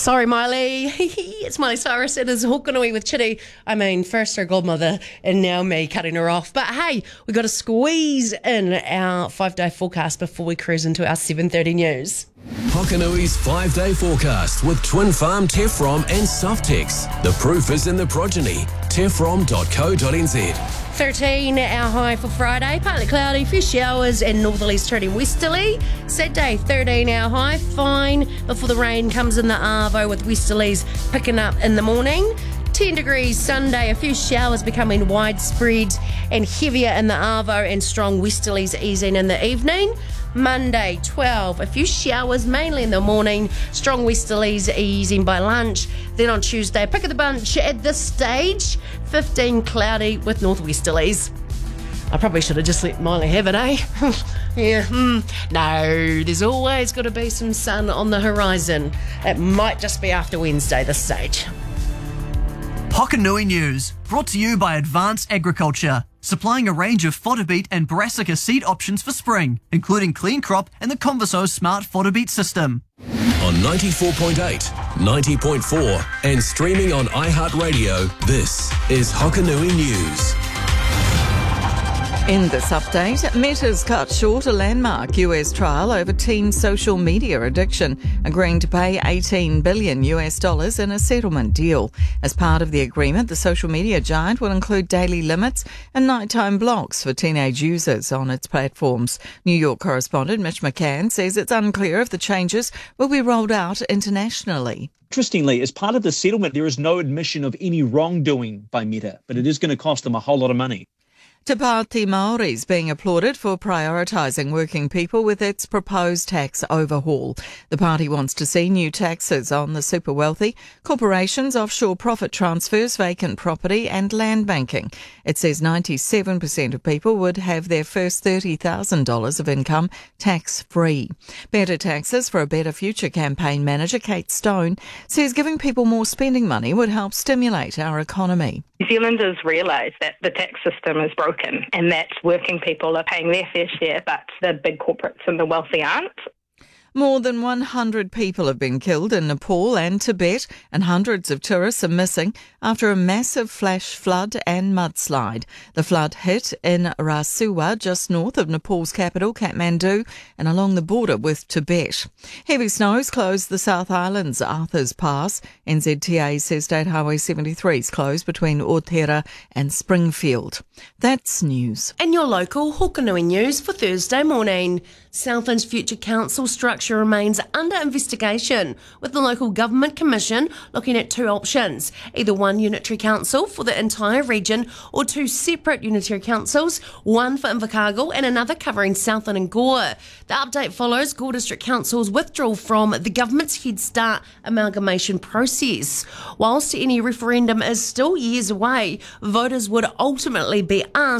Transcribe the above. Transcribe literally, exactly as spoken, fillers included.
Sorry, Miley. It's Miley Cyrus. It is Hokanui with Chitty. I mean, first her godmother and now me cutting her off. But hey, we got to squeeze in our five-day forecast before we cruise into our seven thirty news. Hokanui's five-day forecast with Twin Farm, Tefrom and Softex. The proof is in the progeny. tefrom dot co dot n z. thirteen, our high for Friday. Partly cloudy, few showers and northerlies turning westerly. Saturday, thirteen, our high. Fine before the rain comes in the arvo with westerlies picking up in the morning. ten degrees Sunday, a few showers becoming widespread and heavier in the arvo and strong westerlies easing in the evening. Monday, twelve, a few showers mainly in the morning, strong westerlies easing by lunch. Then on Tuesday, pick of the bunch at this stage, fifteen cloudy with northwesterlies. I probably should have just let Miley have it, eh? yeah, mm. No, there's always got to be some sun on the horizon. It might just be after Wednesday this stage. Hokanui News, brought to you by Advanced Agriculture, supplying a range of fodder beet and brassica seed options for spring, including Clean Crop and the Converso Smart Fodder Beet System. On ninety-four point eight, ninety point four and streaming on iHeartRadio, this is Hokanui News. In this update, Meta's cut short a landmark U S trial over teen social media addiction, agreeing to pay eighteen billion U S dollars in a settlement deal. As part of the agreement, the social media giant will include daily limits and nighttime blocks for teenage users on its platforms. New York correspondent Mitch McCann says it's unclear if the changes will be rolled out internationally. Interestingly, as part of the settlement, there is no admission of any wrongdoing by Meta, but it is going to cost them a whole lot of money. Te Pāti Māori's being applauded for prioritising working people with its proposed tax overhaul. The party wants to see new taxes on the super wealthy, corporations, offshore profit transfers, vacant property and land banking. It says ninety-seven percent of people would have their first thirty thousand dollars of income tax-free. Better Taxes for a Better Future campaign manager Kate Stone says giving people more spending money would help stimulate our economy. New Zealanders realise that the tax system is broken and that working people are paying their fair share, but the big corporates and the wealthy aren't. More than one hundred people have been killed in Nepal and Tibet, and hundreds of tourists are missing after a massive flash flood and mudslide. The flood hit in Rasuwa, just north of Nepal's capital, Kathmandu, and along the border with Tibet. Heavy snows closed the South Island's Arthur's Pass. N Z T A says State Highway seventy-three is closed between Otera and Springfield. That's news. And your local Hokanui News for Thursday morning. Southland's future council structure remains under investigation, with the local government commission looking at two options, either one unitary council for the entire region or two separate unitary councils, one for Invercargill and another covering Southland and Gore. The update follows Gore District Council's withdrawal from the government's Head Start amalgamation process. Whilst any referendum is still years away, voters would ultimately be asked